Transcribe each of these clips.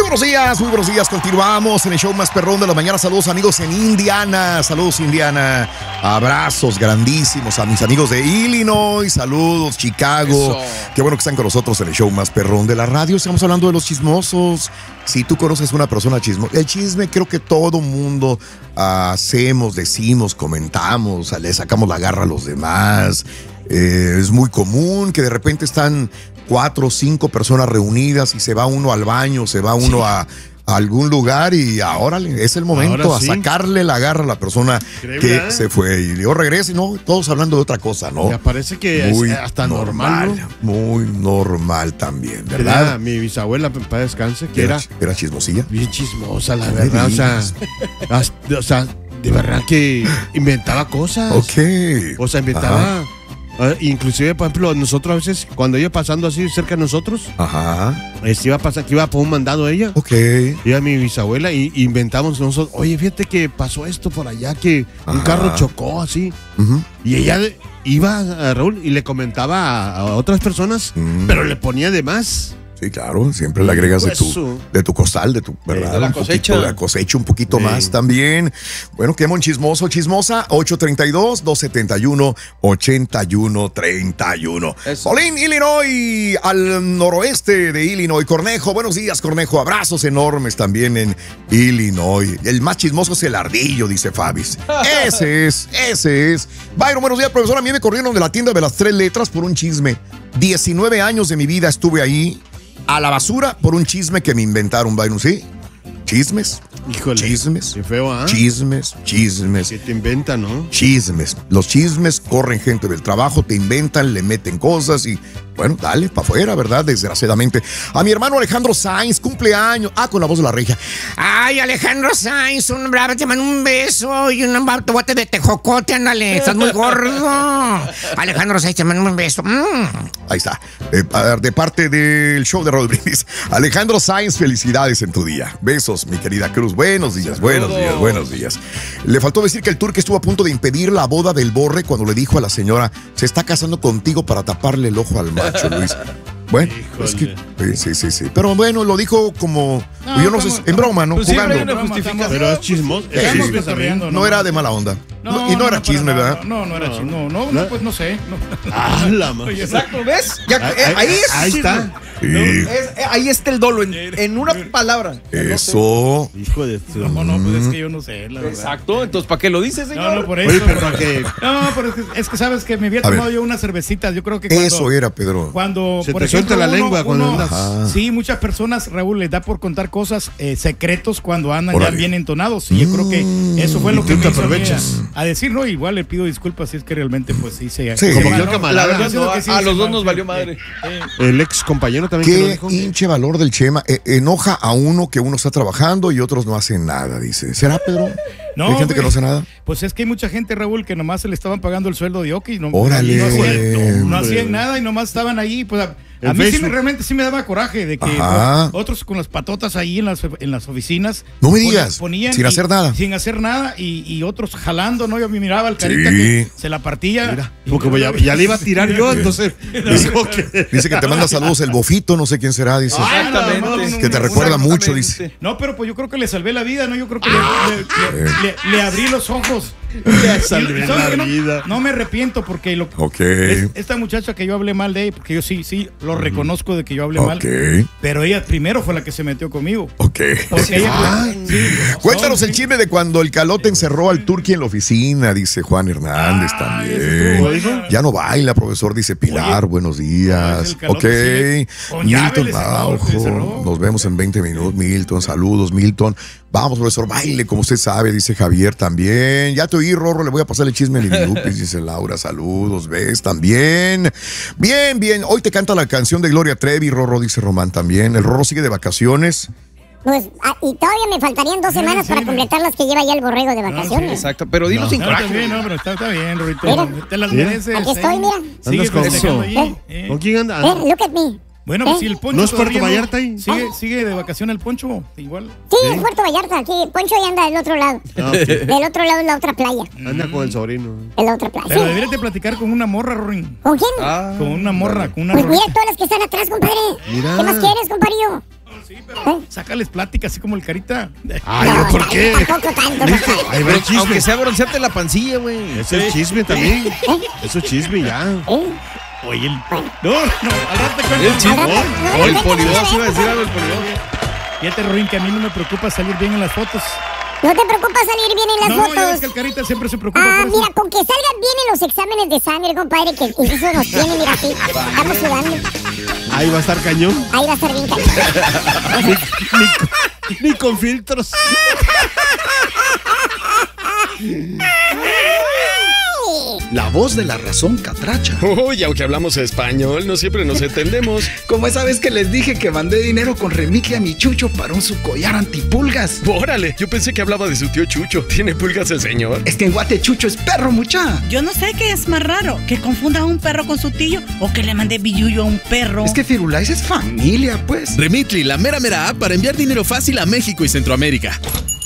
Muy buenos días, continuamos en el show más perrón de la mañana. Saludos amigos en Indiana, saludos Indiana, abrazos grandísimos a mis amigos de Illinois, saludos Chicago. Eso. Qué bueno que están con nosotros en el show más perrón de la radio. Estamos hablando de los chismosos. Si tú conoces una persona chismosa, el chisme creo que todo mundo hacemos, decimos, comentamos, le sacamos la garra a los demás. Es muy común que de repente están 4 o 5 personas reunidas y se va uno al baño, se va uno a algún lugar y ahora es el momento a sacarle la garra a la persona que se fue y luego regresa y no, todos hablando de otra cosa, ¿no? Me parece que muy es hasta normal, ¿no? Muy normal también, ¿verdad? Era mi bisabuela, para descanse, que era chismosilla. Bien chismosa, la verdad, o sea, de verdad que inventaba cosas. Ok. O sea, inventaba... Ajá. Inclusive, por ejemplo, nosotros a veces, cuando iba pasando así cerca de nosotros, iba por un mandado ella. Ok. Iba mi bisabuela y inventamos nosotros, oye, fíjate que pasó esto por allá, que un carro chocó así. Y ella iba a Raúl y le comentaba a otras personas, pero le ponía de más. Sí, claro, siempre le agregas de tu costal, de tu, ¿verdad? De la cosecha. De la cosecha, un poquito más también. Bueno, qué chismoso, chismosa, 832-271-8131. Pauline, Illinois, al noroeste de Illinois. Cornejo, buenos días, Cornejo. Abrazos enormes también en Illinois. El más chismoso es el ardillo, dice Fabis. Ese es. Byron, buenos días, profesor. A mí me corrieron de la tienda de las 3 letras por un chisme. 19 años de mi vida estuve ahí. A la basura por un chisme que me inventaron, Byron, ¿sí? Chismes. Híjole. Chismes. Qué feo, ¿ah? Chismes. Que te inventan, ¿no? Chismes. Los chismes corren gente del trabajo, te inventan, le meten cosas y, bueno, dale, para afuera, ¿verdad? Desgraciadamente. A mi hermano Alejandro Sainz, cumpleaños. Con la voz de la regia. Ay, Alejandro Sainz, te mando un beso y un bote de tejocote, ándale. Estás muy gordo. Alejandro Sainz, te mando un beso. Ahí está. De parte del show de Raúl Brindis. Alejandro Sainz, felicidades en tu día. Besos, mi querida Cruz. Buenos días. Le faltó decir que el turque estuvo a punto de impedir la boda del Borre cuando le dijo a la señora, se está casando contigo para taparle el ojo al macho, Luis. Bueno, es que sí. Pero bueno, lo dijo como, yo no sé, en broma, ¿no? Pues jugando. Pero es chismoso. No era de mala onda. Y no era chisme, ¿verdad? No era chisme. No, pues no sé. Exacto, ¿ves? Ahí está. Ahí está el dolo, en una palabra. Eso. Hijo de tu... No, pues es que yo no sé, la verdad. Exacto, entonces ¿para qué lo dices, señor? No, por eso. Oye, pero pero es que sabes que me había tomado yo unas cervecitas. Yo creo que eso era, Pedro. Cuando, se por te ejemplo, suelta la lengua cuando andas. Sí, muchas personas, Raúl, les da por contar cosas secretos cuando andan ya bien entonados. Y yo creo que eso fue lo que me aprovechas a decir, ¿no? Igual le pido disculpas si es que realmente pues sí se... Como yo camarada. La verdad, a los dos nos valió madre. El ex compañero también. Qué hinche valor del Chema. Enoja a uno que uno está trabajando y otros no hacen nada, dice. ¿Será, Pedro? No, ¿hay gente que no hace nada? Pues es que hay mucha gente, Raúl, que nomás se le estaban pagando el sueldo de Oki. Órale. No hacían nada y nomás estaban ahí, pues... A mí realmente sí me daba coraje de que otros con las patotas ahí en las oficinas. No me digas, ponían sin hacer nada. Sin hacer nada y otros jalando, ¿no? Yo me miraba al carita que se la partía. Mira, porque ya le iba a tirar yo, entonces. Dice que te manda saludos el bofito, no sé quién será, dice. Exactamente. Que te recuerda mucho, dice. No, pero pues yo creo que le salvé la vida, ¿no? Yo creo que le abrí los ojos. No me arrepiento porque esta muchacha que yo hablé mal de ella, porque yo sí lo reconozco de que yo hablé mal, pero ella primero fue la que se metió conmigo. Cuéntanos el chisme de cuando el Calote encerró al Turqui en la oficina, dice Juan Hernández también. Ya no baila, profesor, dice Pilar. Buenos días. Milton Baujo, nos vemos en 20 minutos. Milton, saludos, Milton. Vamos, profesor, baile, como usted sabe, dice Javier también. Ya te oí, Rorro, le voy a pasar el chisme a Lili Lupis, dice Laura, saludos, ves, también. Bien, hoy te canta la canción de Gloria Trevi, Rorro, dice Román también. El Rorro sigue de vacaciones. Pues, y todavía me faltarían 2 semanas para completar las que lleva ya el borrego de vacaciones. Exacto, pero dilo sin coraje. Está bien, Rorito. Te las mereces. Aquí estoy, mira. Sigue festejando ahí. ¿Con quién anda? Look at me. Bueno, pues si el Poncho. ¿No es Puerto Vallarta ahí? Sigue de vacaciones el Poncho, igual. Sí, es Puerto Vallarta, aquí. Poncho ya anda del otro lado. Del otro lado es la otra playa. Anda con el sobrino. En la otra playa. Pero deberías de platicar con una morra, Rorín. ¿Con quién? Con una morra, con una Pues mira todas las que están atrás, compadre. ¿Qué más quieres, comparillo? Sí, pero sácales plática así como el Carita. Ay, No, ¿por qué? Tampoco tanto. Ahí va el chisme. Aunque sea broncearte la pancilla, güey. Es el chisme también. Eso es chisme ya. Oye, no, al rato te cuento. El chisme. No, El no, polibos no, iba a decir algo, el polibos. Fíjate, Ruin, que a mí no me preocupa salir bien en las fotos. No te preocupas salir bien en las No, ya ves fotos. que el Carita siempre se preocupa por eso. Mira, con que salgan bien en los exámenes de sangre, compadre, que eso nos tiene, mira, así. Estamos sudando. Ahí va a estar cañón. Ahí va a estar bien cañón. Ni con filtros. La voz de la razón catracha. Uy, aunque hablamos español, no siempre nos entendemos. Como esa vez que les dije que mandé dinero con Remicle a mi Chucho para un su collar antipulgas. Órale, yo pensé que hablaba de su tío Chucho. ¿Tiene pulgas el señor? Es que en Guate Chucho es perro, mucha. Yo no sé qué es más raro, que confunda a un perro con su tío o que le mande billuyo a un perro. Es que Firulais es familia, pues. Remitly, la mera app para enviar dinero fácil a México y Centroamérica.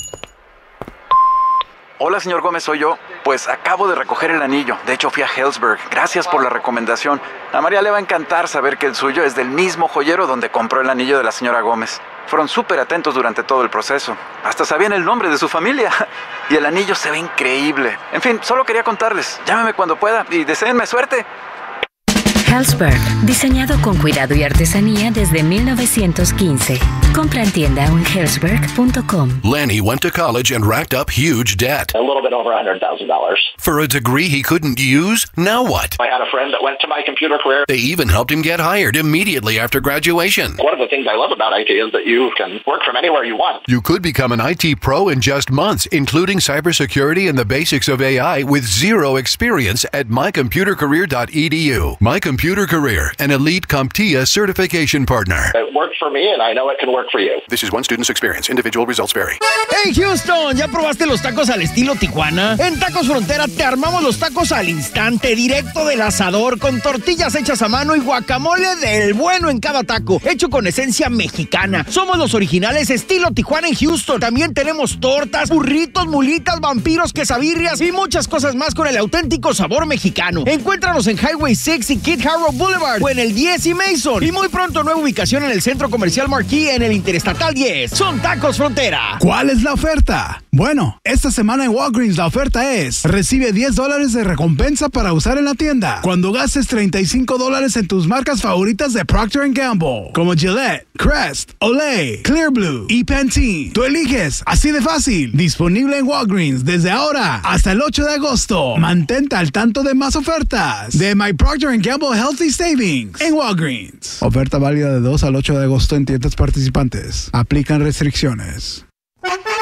Hola, señor Gómez, soy yo. Pues acabo de recoger el anillo. De hecho, fui a Helzberg. Gracias por la recomendación. A María le va a encantar saber que el suyo es del mismo joyero donde compró el anillo de la señora Gómez. Fueron súper atentos durante todo el proceso. Hasta sabían el nombre de su familia. Y el anillo se ve increíble. En fin, solo quería contarles. Llámeme cuando pueda y deséenme suerte. Helzberg, diseñado con cuidado y artesanía desde 1915. Compra en tienda o en helzberg.com. Lanny went to college and racked up huge debt. A little bit over $100,000. For a degree he couldn't use? Now what? I had a friend that went to My Computer Career. They even helped him get hired immediately after graduation. One of the things I love about IT is that you can work from anywhere you want. You could become an IT pro in just months, including cybersecurity and the basics of AI with zero experience at mycomputercareer.edu. My Computer Career, an elite CompTIA certification partner. It worked for me, and I know it can work for you. This is one student's experience. Individual results vary. ¡Hey, Houston! ¿Ya probaste los tacos al estilo Tijuana? En Tacos Frontera te armamos los tacos al instante, directo del asador, con tortillas hechas a mano y guacamole del bueno en cada taco, hecho con esencia mexicana. Somos los originales estilo Tijuana en Houston. También tenemos tortas, burritos, mulitas, vampiros, quesabirrias y muchas cosas más con el auténtico sabor mexicano. Encuéntranos en Highway 6 y Kid Harrow Boulevard o en el 10 y Mason. Y muy pronto nueva ubicación en el Centro Comercial Marquee en el Interestatal 10. Son Tacos Frontera. ¿Cuál es la oferta? Bueno, esta semana en Walgreens la oferta es: recibe $10 de recompensa para usar en la tienda cuando gastes $35 en tus marcas favoritas de Procter & Gamble, como Gillette, Crest, Olay, Clear Blue y Pantene. Tú eliges, así de fácil. Disponible en Walgreens desde ahora hasta el 8 de agosto. Mantente al tanto de más ofertas de My Procter & Gamble Healthy Savings en Walgreens. Oferta válida de 2 al 8 de agosto en tiendas participantes. Aplican restricciones.